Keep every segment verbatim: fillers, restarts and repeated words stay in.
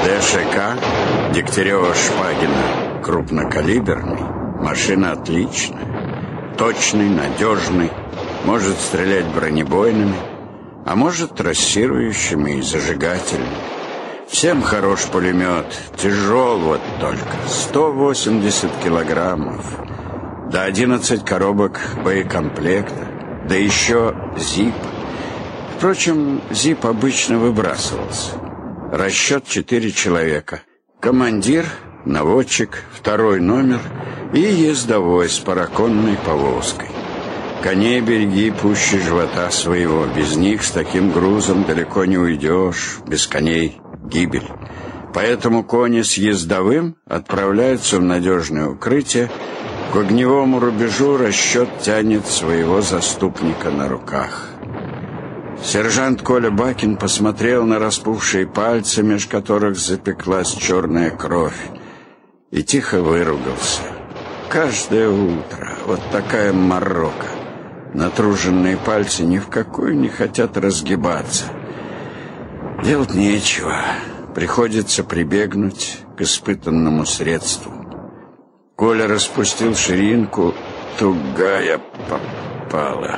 ДШК Дегтярева-Шпагина крупнокалиберный, машина отличная, точный, надежный, может стрелять бронебойными, а может трассирующими и зажигательными. Всем хорош пулемет, тяжел вот только, сто восемьдесят килограммов, да одиннадцать коробок боекомплекта, да еще ЗИП. Впрочем, ЗИП обычно выбрасывался. Расчет четыре человека. Командир, наводчик, второй номер и ездовой с параконной повозкой. Коней береги пуще живота своего. Без них с таким грузом далеко не уйдешь. Без коней гибель. Поэтому кони с ездовым отправляются в надежное укрытие. К огневому рубежу расчет тянет своего заступника на руках. Сержант Коля Бакин посмотрел на распухшие пальцы, меж которых запеклась черная кровь, и тихо выругался. Каждое утро вот такая морока. Натруженные пальцы ни в какую не хотят разгибаться. Делать нечего. Приходится прибегнуть к испытанному средству. Коля распустил ширинку, тугая попала,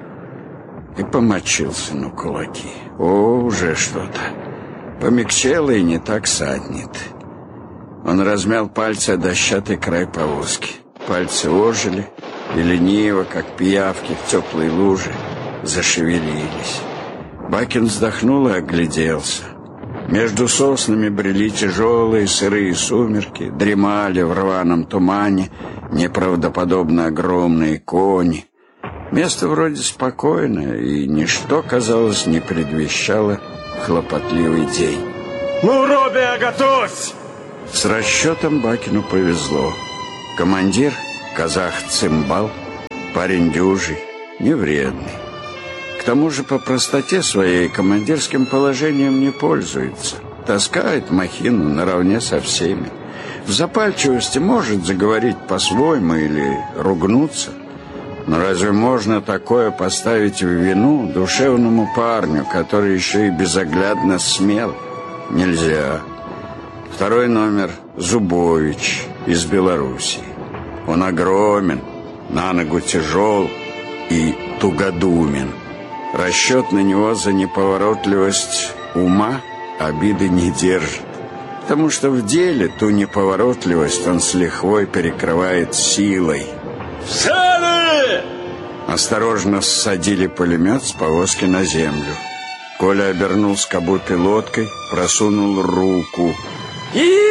и помочился на кулаки. О, уже что-то. Помягчело и не так саднет. Он размял пальцы о дощатый край повозки. Пальцы ожили и лениво, как пиявки в теплой луже, зашевелились. Бакин вздохнул и огляделся. Между соснами брели тяжелые сырые сумерки, дремали в рваном тумане неправдоподобно огромные кони. Место вроде спокойное, и ничто, казалось, не предвещало хлопотливый день. «Ну, Робби, готовься!» С расчетом Бакину повезло. Командир, казах Цимбал, парень дюжий, невредный. К тому же по простоте своей командирским положением не пользуется. Таскает махину наравне со всеми. В запальчивости может заговорить по-своему или ругнуться. Но разве можно такое поставить в вину душевному парню, который еще и безоглядно смел? Нельзя. Второй номер — Зубович из Белоруссии. Он огромен, на ногу тяжел и тугодумен. Расчет на него за неповоротливость ума обиды не держит, потому что в деле ту неповоротливость он с лихвой перекрывает силой. «Сады!» Осторожно ссадили пулемет с повозки на землю. Коля обернул скобу пилоткой, просунул руку. И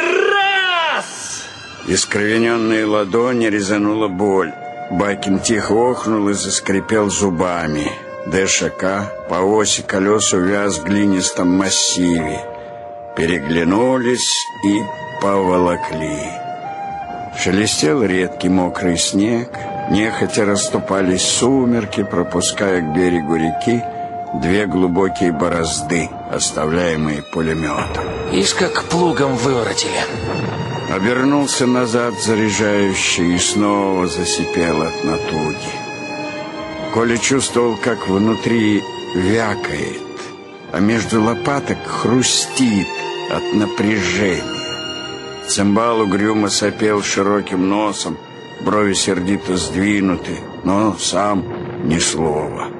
раз! Искривленные ладони резанула боль. Бакин тихо охнул и заскрипел зубами. ДШК по оси колес увяз в глинистом массиве. Переглянулись и поволокли. Шелестел редкий мокрый снег, нехотя расступались сумерки, пропуская к берегу реки две глубокие борозды, оставляемые пулеметом. Ишь, как плугом выворотили. Обернулся назад заряжающий и снова засипел от натуги. Коля чувствовал, как внутри вякает, а между лопаток хрустит от напряжения. Цимбал угрюмо сопел широким носом, брови сердито сдвинуты, но сам ни слова.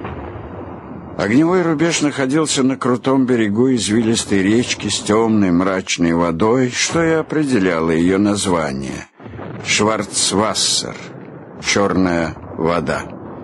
Огневой рубеж находился на крутом берегу извилистой речки с темной мрачной водой, что и определяло ее название — Шварцвассер — черная вода.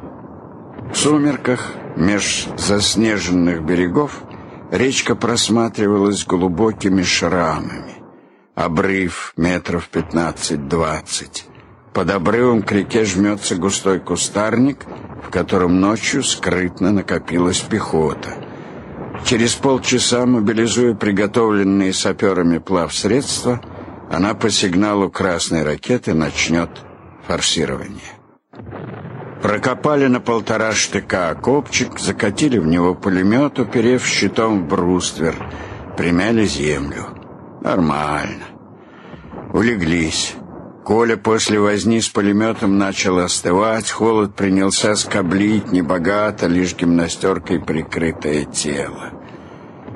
В сумерках, меж заснеженных берегов, речка просматривалась глубокими шрамами. Обрыв метров пятнадцать-двадцать. Под обрывом к реке жмется густой кустарник, в котором ночью скрытно накопилась пехота. Через полчаса, мобилизуя приготовленные саперами плавсредства, она по сигналу красной ракеты начнет форсирование. Прокопали на полтора штыка окопчик, закатили в него пулемет, уперев щитом в бруствер, примяли землю. Нормально. Улеглись. Коля после возни с пулеметом начал остывать, холод принялся скоблить небогато, лишь гимнастеркой прикрытое тело.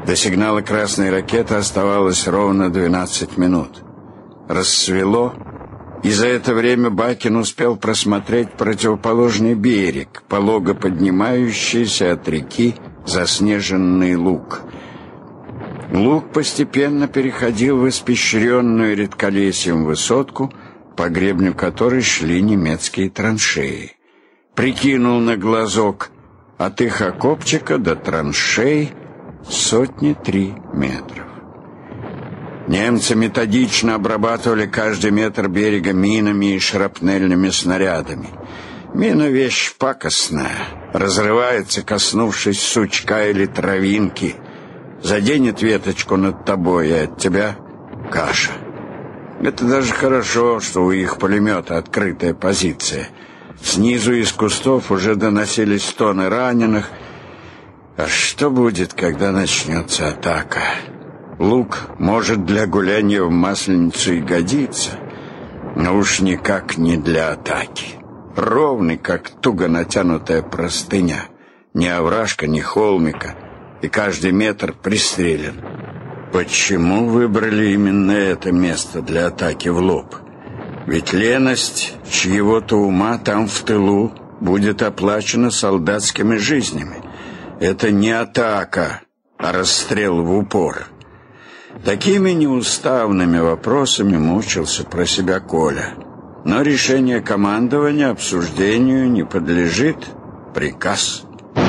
До сигнала красной ракеты оставалось ровно двенадцать минут. Рассвело, и за это время Бакин успел просмотреть противоположный берег, полого поднимающийся от реки заснеженный луг. Луг постепенно переходил в испещренную редколесьем высотку, по гребню которой шли немецкие траншеи. Прикинул на глазок: от их окопчика до траншей сотни три метров. Немцы методично обрабатывали каждый метр берега минами и шрапнельными снарядами. Мина — вещь пакостная, разрывается, коснувшись сучка или травинки. Заденет веточку над тобой, и от тебя каша. Это даже хорошо, что у их пулемета открытая позиция. Снизу из кустов уже доносились стоны раненых. А что будет, когда начнется атака? Луг, может, для гуляния в Масленицу и годится, но уж никак не для атаки. Ровный, как туго натянутая простыня. Ни овражка, ни холмика, и каждый метр пристрелен. Почему выбрали именно это место для атаки в лоб? Ведь леность чьего-то ума там в тылу будет оплачена солдатскими жизнями. Это не атака, а расстрел в упор. Такими неуставными вопросами мучился про себя Коля. Но решение командования обсуждению не подлежит. Приказ.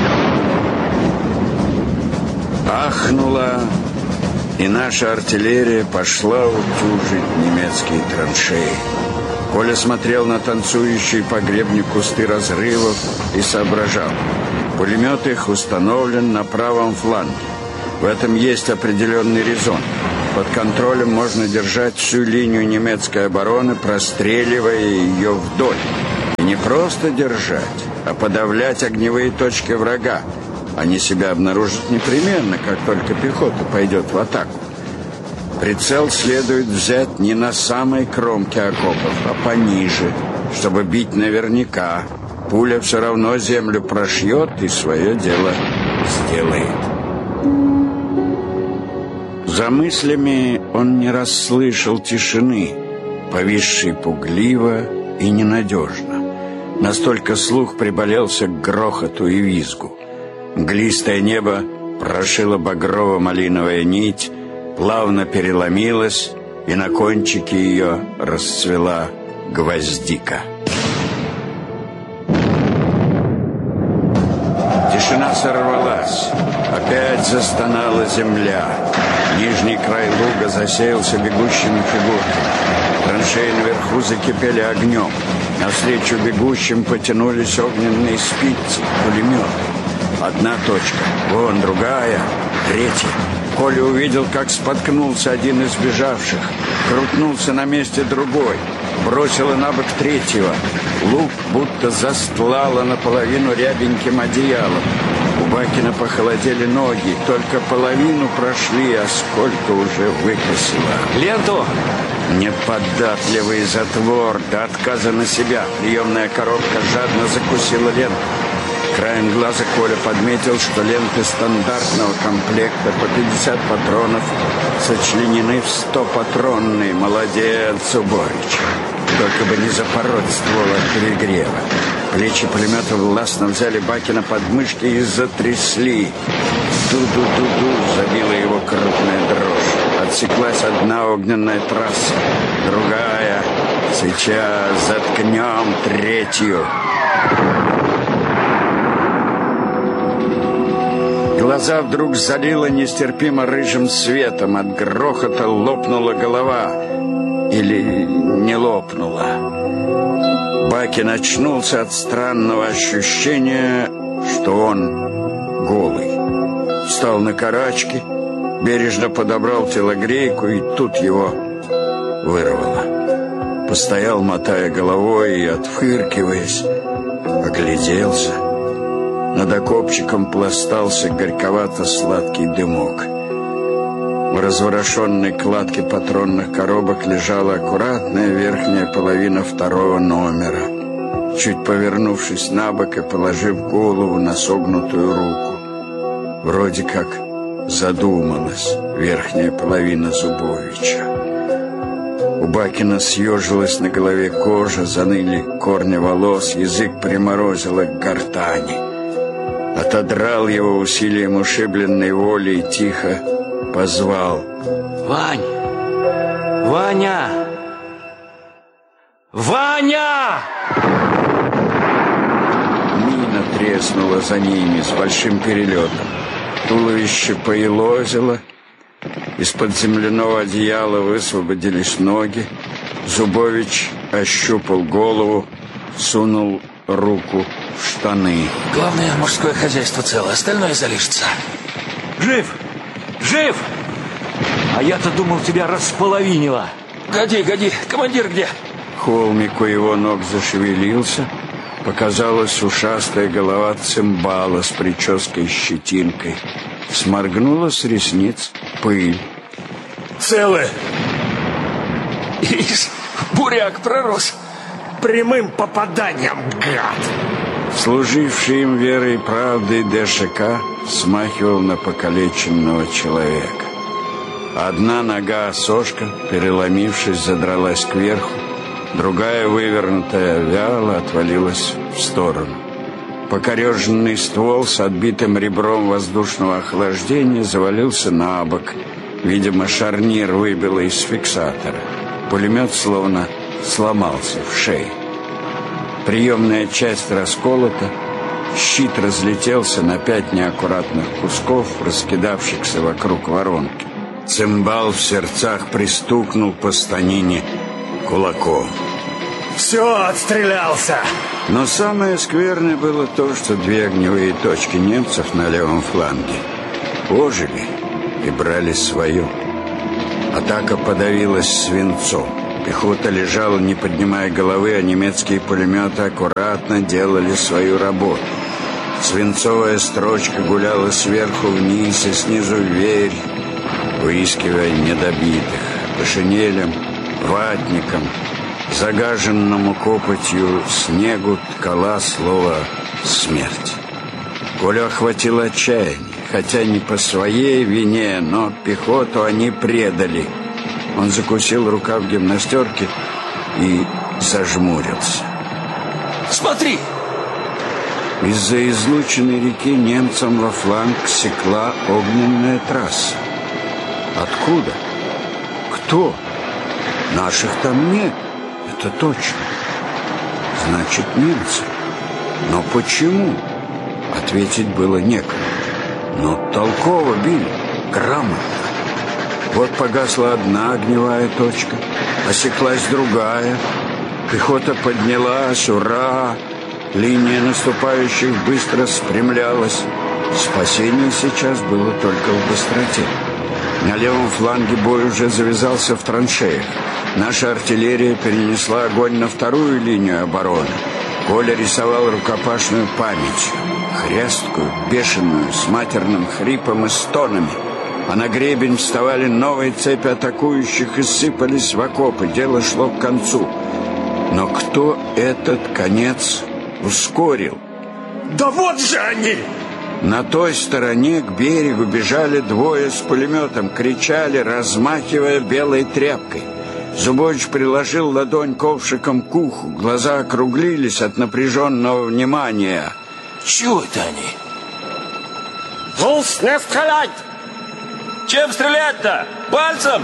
Ахнула, и наша артиллерия пошла утюжить немецкие траншеи. Коля смотрел на танцующие по гребню кусты разрывов и соображал. Пулемет их установлен на правом фланге. В этом есть определенный резон. Под контролем можно держать всю линию немецкой обороны, простреливая ее вдоль. И не просто держать, а подавлять огневые точки врага. Они себя обнаружат непременно, как только пехота пойдет в атаку. Прицел следует взять не на самой кромке окопов, а пониже, чтобы бить наверняка. Пуля все равно землю прошьет и свое дело сделает. За мыслями он не расслышал тишины, повисшей пугливо и ненадежно. Настолько слух приболелся к грохоту и визгу. Мглистое небо прошила багрово-малиновая нить, плавно переломилась, и на кончике ее расцвела гвоздика. Тишина сорвалась. Опять застонала земля. Нижний край луга засеялся бегущими фигурками. Траншеи наверху закипели огнем. Навстречу бегущим потянулись огненные спицы, пулеметы. Одна точка, вон другая, третья. Коля увидел, как споткнулся один из бежавших. Крутнулся на месте другой. Бросило на бок третьего. Луг будто застлало наполовину рябеньким одеялом. У Бакина похолодели ноги. Только половину прошли, а сколько уже выкосило. Ленту! Неподатливый затвор до отказа на себя. Приемная коробка жадно закусила ленту. Краем глаза Коля подметил, что ленты стандартного комплекта по пятьдесят патронов сочленены в сто-патронные. Молодец, Уборич. Только бы не запороть ствол от перегрева. Плечи пулемета властно взяли Бакина под мышки и затрясли. Ду-ду-ду-ду забила его крупная дрожь. Отсеклась одна огненная трасса, другая. Сейчас заткнем третью. Глаза вдруг залило нестерпимо рыжим светом. От грохота лопнула голова. Или не лопнула. Бакин очнулся от странного ощущения, что он голый. Встал на карачки, бережно подобрал телогрейку, и тут его вырвало. Постоял, мотая головой и отфыркиваясь, огляделся. Над окопчиком пластался горьковато-сладкий дымок. В разворошенной кладке патронных коробок лежала аккуратная верхняя половина второго номера. Чуть повернувшись на бок и положив голову на согнутую руку, вроде как задумалась верхняя половина Зубовича. У Бакина съежилась на голове кожа, заныли корни волос, язык приморозило к гортани. Отодрал его усилием ушибленной воли и тихо позвал: Вань! Ваня! Ваня! Мина треснула за ними с большим перелетом. Туловище поелозило. Из-под земляного одеяла высвободились ноги. Зубович ощупал голову, сунул руку в штаны. Главное, мужское хозяйство целое, остальное залишится. Жив! Жив! А я-то думал, тебя располовинило. Годи, годи, командир где? Холмик у его ног зашевелился. Показалась ушастая голова цимбала с прической-щетинкой. Сморгнула с ресниц пыль. Целы! Ишь, буряк пророс. Прямым попаданием, гад! Служивший им верой и правдой ДШК смахивал на покалеченного человека. Одна нога Сошка, переломившись, задралась кверху, другая, вывернутая вяло, отвалилась в сторону. Покореженный ствол с отбитым ребром воздушного охлаждения завалился на бок. Видимо, шарнир выбило из фиксатора. Пулемет словно сломался в шее. Приемная часть расколота, щит разлетелся на пять неаккуратных кусков, раскидавшихся вокруг воронки. Цимбал в сердцах пристукнул по станине кулаком. Все, отстрелялся! Но самое скверное было то, что две огневые точки немцев на левом фланге ожили и брали свое. Атака подавилась свинцом. Пехота лежала, не поднимая головы, а немецкие пулеметы аккуратно делали свою работу. Свинцовая строчка гуляла сверху вниз и снизу вверх, выискивая недобитых. По шинелям, ватникам, загаженному копотью снегу ткала слово «смерть». Колю охватило отчаяние, хотя не по своей вине, но пехоту они предали. Он закусил рукав гимнастерки и зажмурился. Смотри! Из-за излученной реки немцам во фланг секла огненная трасса. Откуда? Кто? Наших там нет, это точно. Значит, немцы. Но почему? Ответить было некому. Но толково били, грамотно. Вот погасла одна огневая точка, осеклась другая. Пехота поднялась, ура! Линия наступающих быстро спрямлялась. Спасение сейчас было только в быстроте. На левом фланге бой уже завязался в траншеях. Наша артиллерия перенесла огонь на вторую линию обороны. Коля рисовал рукопашную память. Хресткую, бешеную, с матерным хрипом и стонами. А на гребень вставали новые цепи атакующих и сыпались в окопы. Дело шло к концу. Но кто этот конец ускорил? Да вот же они! На той стороне к берегу бежали двое с пулеметом, кричали, размахивая белой тряпкой. Зубович приложил ладонь ковшиком к уху. Глаза округлились от напряженного внимания. Чего это они? Пусть не стрелять! Чем стрелять-то? Пальцем?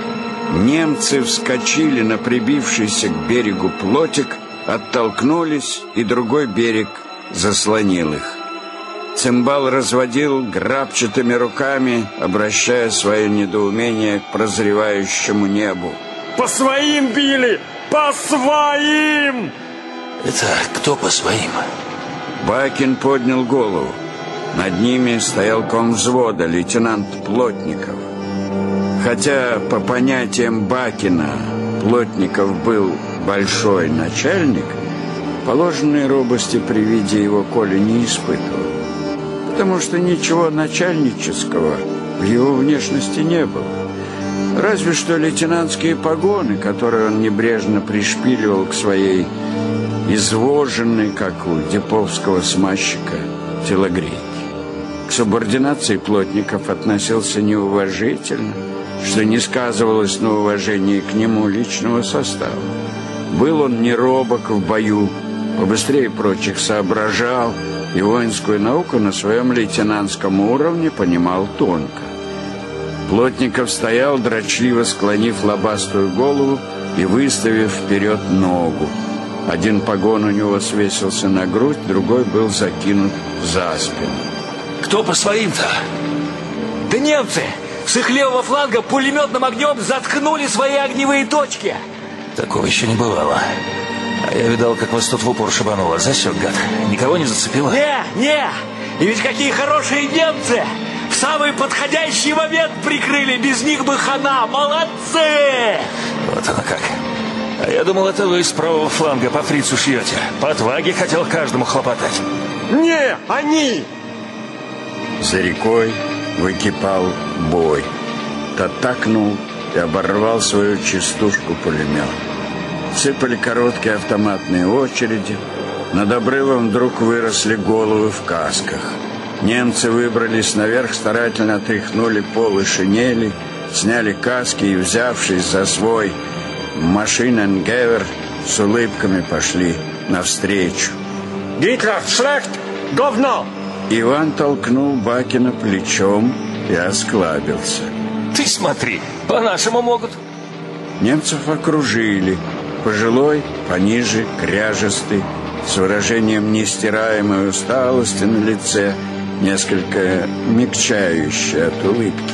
Немцы вскочили на прибившийся к берегу плотик, оттолкнулись, и другой берег заслонил их. Цимбал разводил грабчатыми руками, обращая свое недоумение к прозревающему небу. По своим били! По своим! Это кто по своим? Бакин поднял голову. Над ними стоял комвзвода, лейтенант Плотников. Хотя, по понятиям Бакина, Плотников был большой начальник, положенной робости при виде его Коля не испытывал. Потому что ничего начальнического в его внешности не было. Разве что лейтенантские погоны, которые он небрежно пришпиливал к своей извоженной, как у деповского смазчика, телогрейке. к субординации плотников относился неуважительно, что не сказывалось на уважении к нему личного состава. Был он не робок в бою, побыстрее прочих соображал, и воинскую науку на своем лейтенантском уровне понимал тонко. Плотников стоял, дрочливо склонив лобастую голову и выставив вперед ногу. Один погон у него свесился на грудь, другой был закинут за спину. Кто по своим-то? Да немцы! С их левого фланга пулеметным огнем заткнули свои огневые точки. Такого еще не бывало. А я видал, как вас тут в упор шибануло. Засек, гад. Никого не зацепило? Не, не! И ведь какие хорошие немцы! В самый подходящий момент прикрыли. Без них бы хана. Молодцы! Вот оно как. А я думал, это вы с правого фланга по фрицу шьете. По отваге хотел каждому хлопотать. Не, они! За рекой выкипал бой. Татакнул и оборвал свою частушку пулемет. Сыпали короткие автоматные очереди. Над обрывом вдруг выросли головы в касках. Немцы выбрались наверх, старательно отряхнули полы шинели, сняли каски и, взявшись за свой машиненгевер, с улыбками пошли навстречу. Гитлер, шлехт, говно! Иван толкнул Бакина плечом и осклабился. Ты смотри, по-нашему могут. Немцев окружили. Пожилой, пониже, кряжестый, с выражением нестираемой усталости на лице, несколько мягчающий от улыбки.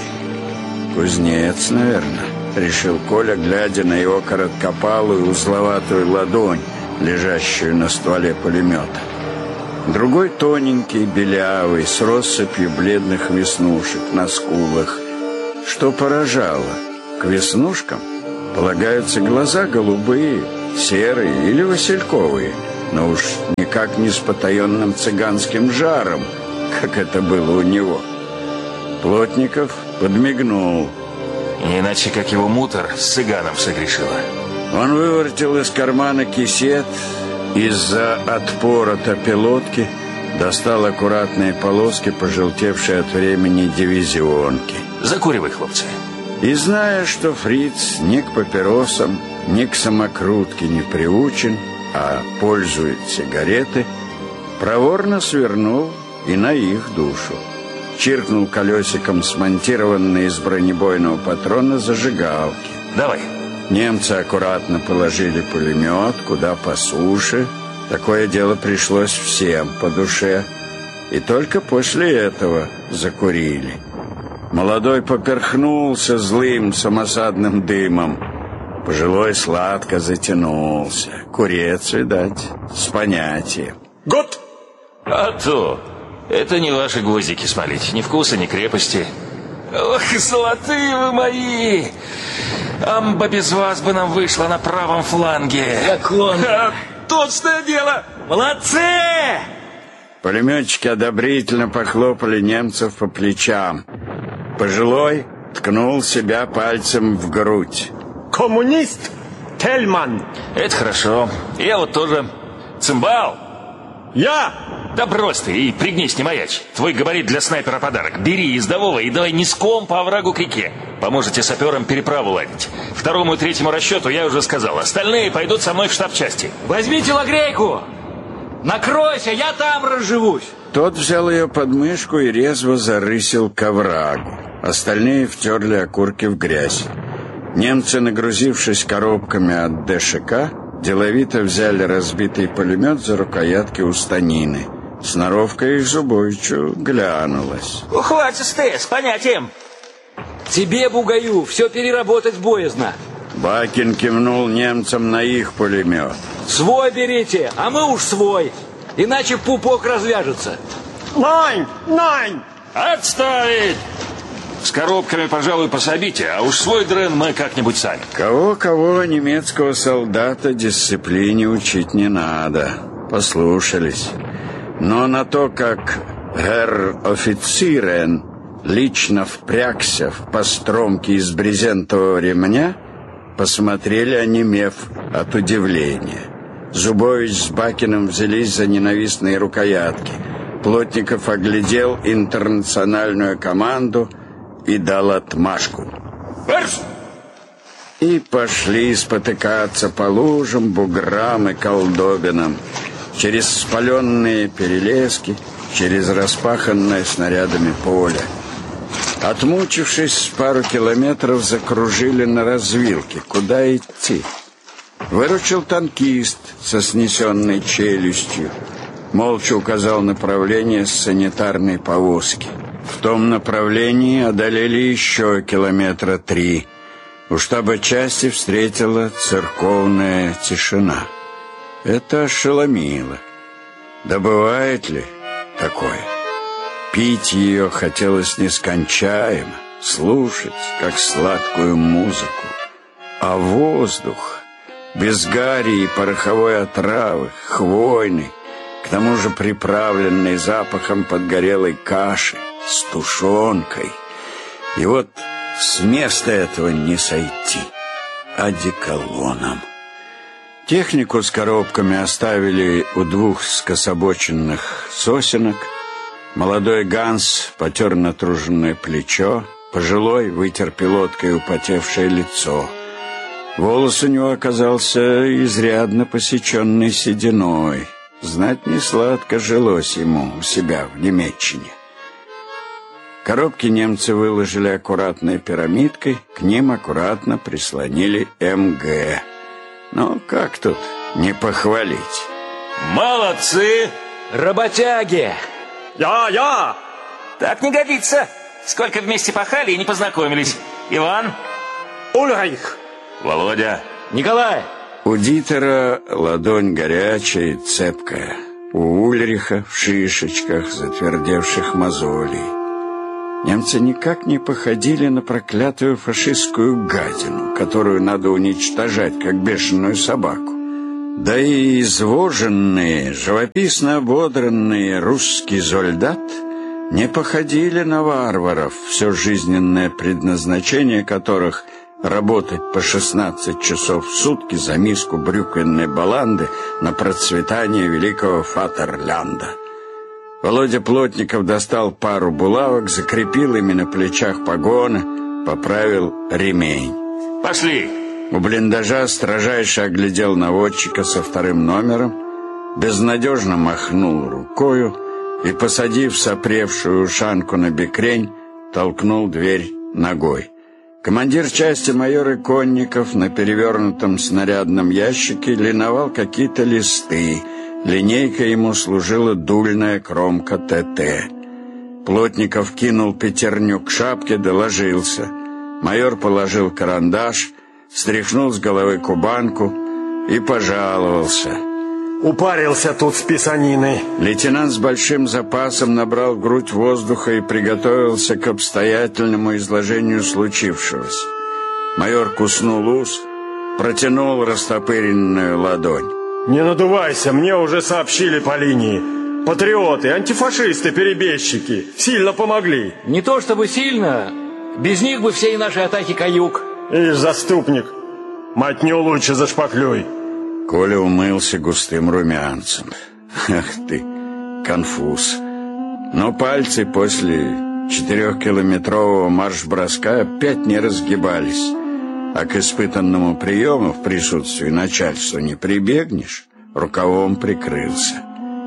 «Кузнец, наверное», — решил Коля, глядя на его короткопалую узловатую ладонь, лежащую на стволе пулемета. Другой тоненький, белявый, с россыпью бледных веснушек на скулах. Что поражало, к веснушкам полагаются глаза голубые, серые или васильковые, но уж никак не с потаенным цыганским жаром, как это было у него. Плотников подмигнул. Иначе как его мутор с цыганом согрешила. Он вывертел из кармана кисет, из-за отпора-то пилотки достал аккуратные полоски, пожелтевшие от времени дивизионки. Закуривай, хлопцы. И зная, что фриц ни к папиросам, ни к самокрутке не приучен, а пользует сигареты, проворно свернул и на их душу. Чиркнул колесиком смонтированной из бронебойного патрона зажигалки. Давай. Немцы аккуратно положили пулемет куда по суше. Такое дело пришлось всем по душе. И только после этого закурили. Молодой поперхнулся злым самосадным дымом. Пожилой сладко затянулся. Курец, видать, с понятием. Год! А то! Это не ваши гвоздики смолить. Ни вкуса, ни крепости. Ох, золотые вы мои! Амба без вас бы нам вышла на правом фланге. Заклон! А, точное дело! Молодцы! Пулеметчики одобрительно похлопали немцев по плечам. Пожилой ткнул себя пальцем в грудь. Коммунист Тельман! Это хорошо. Я вот тоже. Цимбал! Я! Да брось ты и пригнись, не маячь. Твой габарит для снайпера подарок. Бери ездового и давай низком по оврагу к реке. Поможете саперам переправу ладить. Второму и третьему расчету я уже сказал. Остальные пойдут со мной в штаб-части. Возьмите лагрейку! Накройся, я там разживусь! Тот взял ее под мышку и резво зарысил к оврагу. Остальные втерли окурки в грязь. Немцы, нагрузившись коробками от ДШК, деловито взяли разбитый пулемет за рукоятки у станины. Сноровка их Зубовичу глянулась. Хватит ты, с понятием. Тебе, бугаю, все переработать боязно. Бакин кивнул немцам на их пулемет. Свой берите, а мы уж свой. Иначе пупок развяжется. Найн! Найн! Отставить! С коробками, пожалуй, пособите, а уж свой дрен мы как-нибудь сами. Кого-кого немецкого солдата дисциплине учить не надо. Послушались. Но на то, как герр офицерен лично впрягся в постромки из брезентового ремня, посмотрели, онемев от удивления. Зубович с Бакиным взялись за ненавистные рукоятки. Плотников оглядел интернациональную команду и дал отмашку. Марш! И пошли спотыкаться по лужам, буграм и колдобинам, через спаленные перелески, через распаханное снарядами поле. Отмучившись пару километров, закружили на развилке. Куда идти? Выручил танкист со снесенной челюстью. Молча указал направление с санитарной повозки. В том направлении одолели еще километра три. У штаба части встретила церковная тишина. Это ошеломило. Да бывает ли такое? Пить ее хотелось нескончаемо, слушать, как сладкую музыку. А воздух, без гари и пороховой отравы, хвойный, к тому же приправленный запахом подгорелой каши с тушенкой. И вот с места этого не сойти, одеколоном. Технику с коробками оставили у двух скособоченных сосенок. Молодой Ганс потер натруженное плечо, пожилой вытер пилоткой употевшее лицо. Волос у него оказался изрядно посеченный сединой. Знать не сладко жилось ему у себя в Немеччине. Коробки немцы выложили аккуратной пирамидкой, к ним аккуратно прислонили эм гэ. Ну, как тут не похвалить? Молодцы! Работяги! Я, я! Так не годится. Сколько вместе пахали и не познакомились. Иван? Ульрих! Володя? Николай! У Дитера ладонь горячая и цепкая. У Ульриха в шишечках затвердевших мозолей. Немцы никак не походили на проклятую фашистскую гадину, которую надо уничтожать, как бешеную собаку. Да и извоженные, живописно ободранные русский солдат не походили на варваров, все жизненное предназначение которых — работать по шестнадцать часов в сутки за миску брюквенной баланды на процветание великого Фатерлянда. Володя Плотников достал пару булавок, закрепил ими на плечах погоны, поправил ремень. Пошли! У блиндажа строжайше оглядел наводчика со вторым номером, безнадежно махнул рукою и, посадив сопревшую ушанку на бекрень, толкнул дверь ногой. Командир части майор Иконников на перевернутом снарядном ящике линовал какие-то листы. Линейкой ему служила дульная кромка тэ тэ. Плотников кинул пятерню к шапке, доложился. Майор положил карандаш, стряхнул с головы кубанку и пожаловался. Упарился тут с писаниной. Лейтенант с большим запасом набрал в грудь воздуха и приготовился к обстоятельному изложению случившегося. Майор куснул ус, протянул растопыренную ладонь. Не надувайся, мне уже сообщили по линии. Патриоты, антифашисты, перебежчики сильно помогли. Не то чтобы сильно, без них бы все и наши атаки каюк. Ишь, заступник, мотню лучше зашпаклюй. Коля умылся густым румянцем. Ах ты, конфуз. Но пальцы после четырехкилометрового марш-броска опять не разгибались. А к испытанному приему в присутствии начальства не прибегнешь, рукавом прикрылся.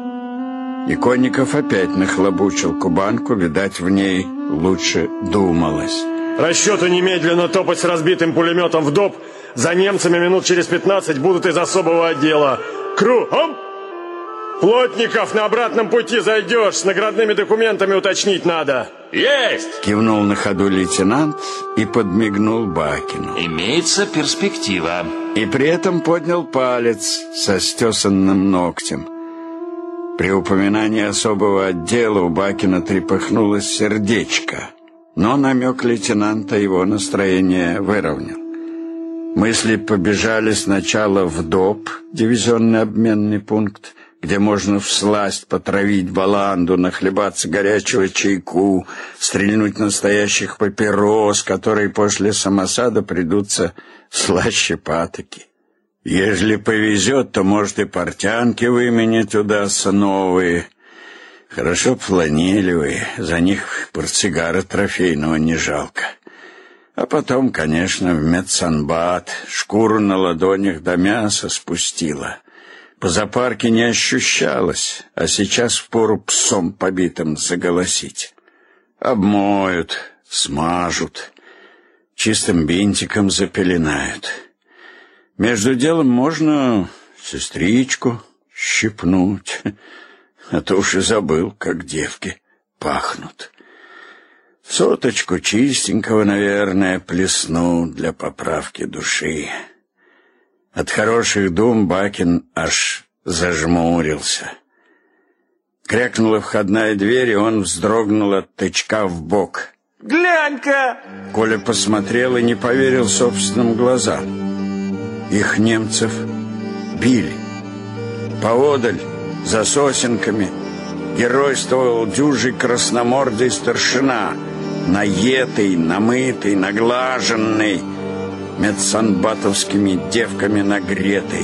Иконников опять нахлобучил кубанку, видать, в ней лучше думалось. Расчету немедленно топать с разбитым пулеметом в доп. За немцами минут через пятнадцать будут из особого отдела. Кругом! Плотников, на обратном пути зайдешь, с наградными документами уточнить надо. Есть! Кивнул на ходу лейтенант и подмигнул Бакину. Имеется перспектива. И при этом поднял палец со стесанным ногтем. При упоминании особого отдела у Бакина трепыхнулось сердечко, но намек лейтенанта его настроение выровнял. Мысли побежали сначала в доп, дивизионный обменный пункт, где можно всласть потравить баланду, нахлебаться горячего чайку, стрельнуть настоящих папирос, которые после самосада придутся слаще патоки. Ежели повезет, то, может, и портянки выменить удастся новые. Хорошо планировали, за них портсигара трофейного не жалко. А потом, конечно, в медсанбат, шкуру на ладонях до мяса спустила. По запарке не ощущалось, а сейчас впору псом побитым заголосить. Обмоют, смажут, чистым бинтиком запеленают. Между делом можно сестричку щипнуть, а то уж и забыл, как девки пахнут. Соточку чистенького, наверное, плесну для поправки души. От хороших дум Бакин аж зажмурился. Крякнула входная дверь, и он вздрогнул от тычка в бок. Глянь-ка! Коля посмотрел и не поверил собственным глазам. Их немцев били. Поодаль, за сосенками, геройствовал дюжий красномордый старшина, наетый, намытый, наглаженный, медсанбатовскими девками нагретый.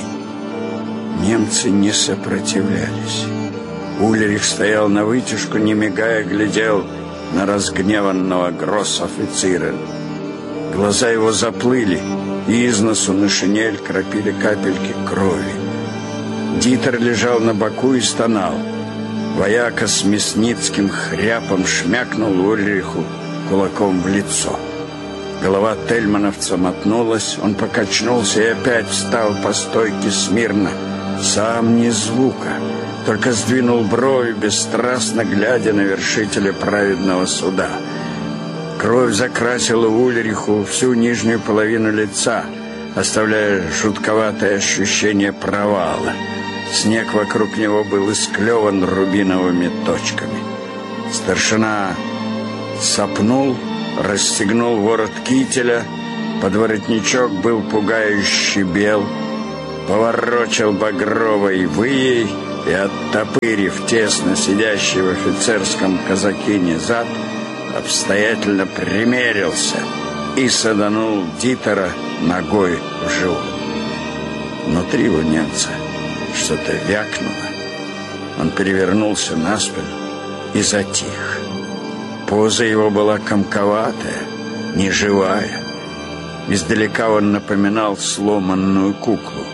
Немцы не сопротивлялись. Ульрих стоял на вытяжку, не мигая, глядел на разгневанного гросс-офицера. Глаза его заплыли, и из носу на шинель кропили капельки крови. Дитер лежал на боку и стонал. Вояка с мясницким хряпом шмякнул Ульриху кулаком в лицо. Голова тельмановца мотнулась, он покачнулся и опять встал по стойке смирно. Сам ни звука, только сдвинул брови, бесстрастно глядя на вершителя праведного суда. Кровь закрасила Ульриху всю нижнюю половину лица, оставляя жутковатое ощущение провала. Снег вокруг него был исклеван рубиновыми точками. Старшина сопнул, расстегнул ворот кителя, подворотничок был пугающе бел, поворочил багровой выей и, оттопырив тесно сидящий в офицерском казакине зад, обстоятельно примерился и саданул Дитера ногой в живот. Внутри у немца что-то вякнуло. Он перевернулся на спину и затих. Поза его была комковатая, неживая. Издалека он напоминал сломанную куклу.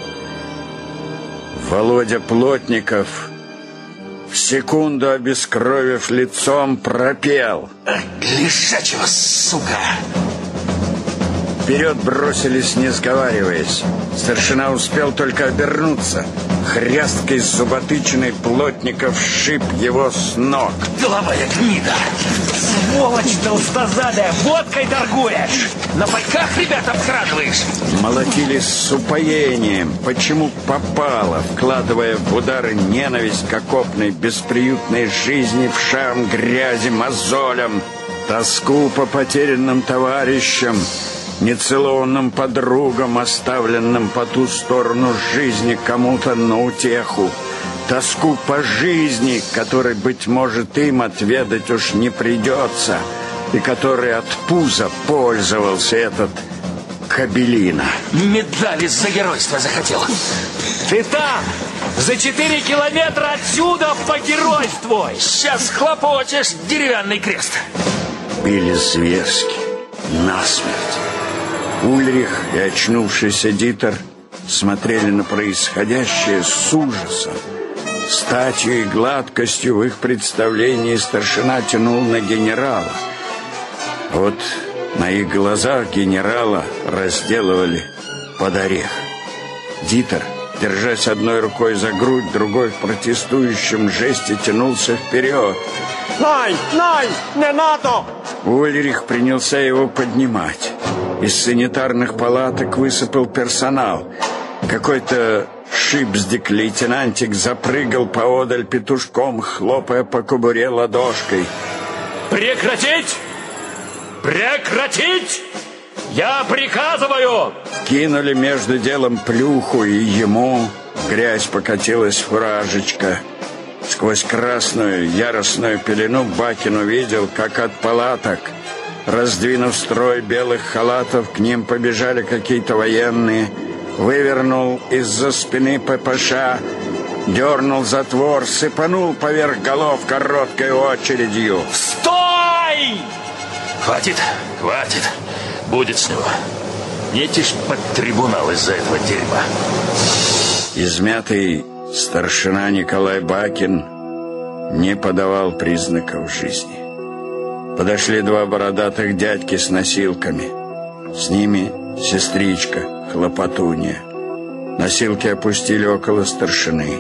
Володя Плотников, в секунду обескровив лицом, пропел: «Лежачего, сука!» Вперед бросились, не сговариваясь. Старшина успел только обернуться. Хрясткой зуботычиной Плотников сшиб его с ног. Головая гнида! Сволочь толстозадая! Водкой торгуешь! На пайках ребят обкрадываешь! Молотили с упоением, почему попало, вкладывая в удары ненависть к окопной бесприютной жизни, в шарм грязи, мозолям, тоску по потерянным товарищам, нецелованным подругам, оставленным по ту сторону жизни кому-то на утеху, тоску по жизни, которой, быть может, им отведать уж не придется, и которой от пуза пользовался этот Кобелина. Медали за геройство захотел. Ты там! За четыре километра отсюда погеройствуй! Сейчас хлопочешь, деревянный крест. Били зверски, насмерть. Ульрих и очнувшийся Дитер смотрели на происходящее с ужасом. Статью и гладкостью в их представлении старшина тянул на генерала. Вот на их глазах генерала разделывали под орех. Дитер, держась одной рукой за грудь, другой в протестующем жесте тянулся вперед. Най, най, не надо! Ульрих принялся его поднимать. Из санитарных палаток высыпал персонал. Какой-то шипздик-лейтенантик запрыгал поодаль петушком, хлопая по кобуре ладошкой. Прекратить! Прекратить! Я приказываю! Кинули между делом плюху, и ему грязь покатилась фуражечка. Сквозь красную яростную пелену Бакин увидел, как от палаток, раздвинув строй белых халатов, к ним побежали какие-то военные. Вывернул из-за спины ППШ Дернул затвор, сыпанул поверх голов короткой очередью. Стой! Хватит, хватит. Будет с него. Не тишь под трибунал из-за этого дерьма. Измятый старшина Николай Бакин не подавал признаков жизни. Подошли два бородатых дядьки с носилками. С ними сестричка, хлопотунья. Носилки опустили около старшины.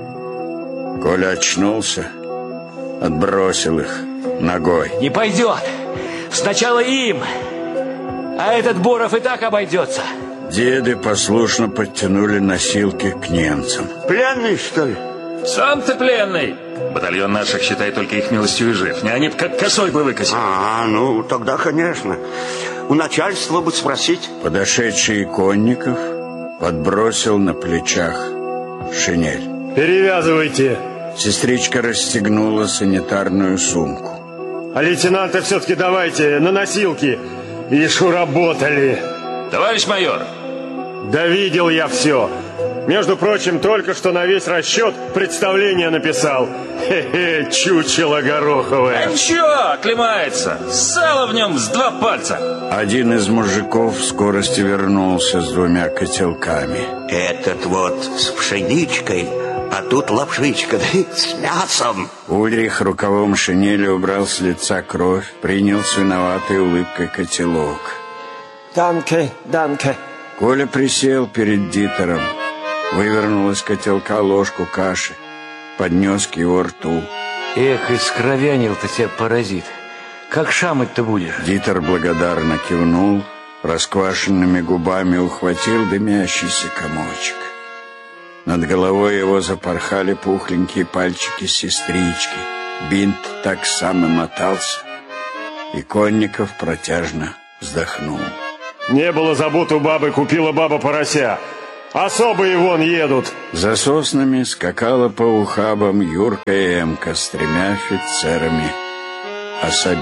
Коля очнулся, отбросил их ногой. Не пойдет. Сначала им. А этот Боров и так обойдется. Деды послушно подтянули носилки к немцам. Пленный, что ли? Сам ты пленный. Батальон наших, считай, только их милостью и жив. Не они б как косой бы выкосили. А, ну, тогда, конечно. У начальства бы спросить. Подошедший Конников подбросил на плечах шинель. Перевязывайте. Сестричка расстегнула санитарную сумку. А лейтенанта все-таки давайте на носилки. Ишь, уработали. Товарищ майор. Да видел я все. Между прочим, только что на весь расчет представление написал. Хе-хе, чучело гороховое. А ничего, оклемается. Сало в нем с два пальца. Один из мужиков в скорости вернулся с двумя котелками. Этот вот с пшеничкой, а тут лапшичка, да, с мясом. Ульрих рукавом шинели убрал с лица кровь, принял с виноватой улыбкой котелок. Данке, данке. Коля присел перед Дитером, вывернул из котелка ложку каши, поднес к его рту. Эх, искровянил-то тебя, паразит. Как шамать-то будешь? Дитер благодарно кивнул, расквашенными губами ухватил дымящийся комочек. Над головой его запорхали пухленькие пальчики сестрички. Бинт так сам и мотался, и Конников протяжно вздохнул. Не было забот у бабы, купила баба порося. Особые вон едут. За соснами скакала по ухабам Юрка и Эмка с тремя офицерами особистами.